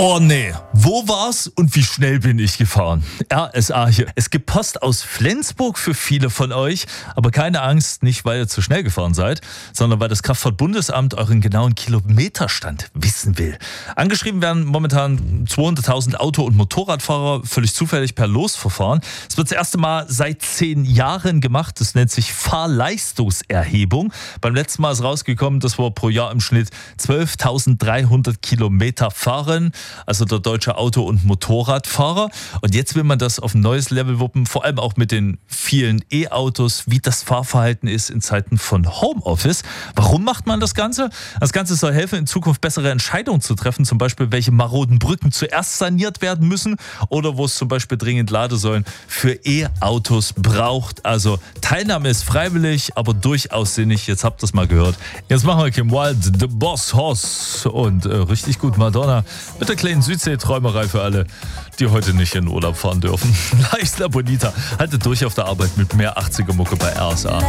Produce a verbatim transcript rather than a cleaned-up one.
Oh nee, wo war's und wie schnell bin ich gefahren? R S A hier. Es gibt Post aus Flensburg für viele von euch, aber keine Angst, nicht weil ihr zu schnell gefahren seid, sondern weil das Kraftfahrtbundesamt euren genauen Kilometerstand wissen will. Angeschrieben werden momentan zweihunderttausend Auto- und Motorradfahrer völlig zufällig per Losverfahren. Es wird das erste Mal seit zehn Jahren gemacht. Das nennt sich Fahrleistungserhebung. Beim letzten Mal ist rausgekommen, dass wir pro Jahr im Schnitt zwölftausenddreihundert Kilometer fahren. Also der deutsche Auto- und Motorradfahrer. Und jetzt will man das auf ein neues Level wuppen, vor allem auch mit den vielen E-Autos, wie das Fahrverhalten ist in Zeiten von Homeoffice. Warum macht man das Ganze? Das Ganze soll helfen, in Zukunft bessere Entscheidungen zu treffen, zum Beispiel welche maroden Brücken zuerst saniert werden müssen oder wo es zum Beispiel dringend Ladesäulen für E-Autos braucht. Also Teilnahme ist freiwillig, aber durchaus sinnig. Jetzt habt ihr es mal gehört. Jetzt machen wir Kim Wilde, The Boss Hoss und äh, richtig gut Madonna mit der kleinen Südsee-Träumerei für alle, die heute nicht in Urlaub fahren dürfen. La Isla Bonita, haltet durch auf der Arbeit mit mehr achtziger Mucke bei R S A.